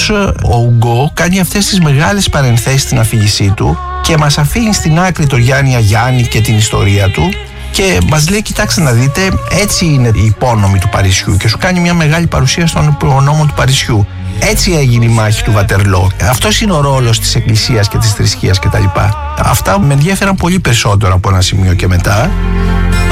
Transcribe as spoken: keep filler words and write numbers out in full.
πώς ο Ουγκό κάνει αυτές τις μεγάλες παρενθέσεις στην αφήγησή του και μας αφήνει στην άκρη τον Γιάννη Αγιάννη και την ιστορία του και μας λέει, κοιτάξτε να δείτε, έτσι είναι η υπόνομη του Παρισιού, και σου κάνει μια μεγάλη παρουσία στον νόμο του Παρισιού. Έτσι έγινε η μάχη του Βατερλό. Αυτός είναι ο ρόλος της Εκκλησίας και της θρησκείας κτλ. Αυτά με ενδιαφέραν πολύ περισσότερο από ένα σημείο και μετά.